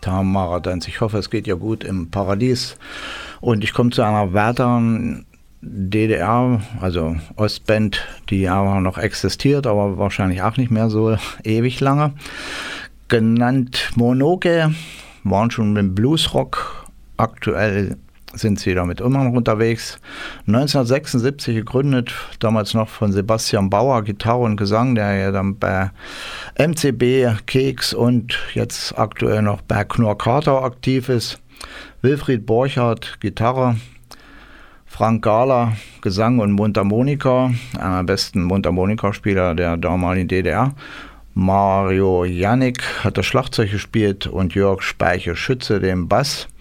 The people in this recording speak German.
Tamara-Dance. Ich hoffe, es geht ihr gut im Paradies. Und ich komme zu einer weiteren DDR, also Ostband, die aber noch existiert, aber wahrscheinlich auch nicht mehr so ewig lange. Genannt Monoke, waren schon mit Bluesrock. Aktuell sind sie damit immer noch unterwegs. 1976 gegründet, damals noch von Sebastian Bauer, Gitarre und Gesang, der ja dann bei MCB, Keks und jetzt aktuell noch bei Knorr Carter aktiv ist. Wilfried Borchardt, Gitarre. Frank Gahler, Gesang und Mundharmonika, einer der besten Mundharmonikaspieler der damaligen DDR. Mario Janik hat das Schlagzeug gespielt und Jörg Speiche-Schütze den Bass.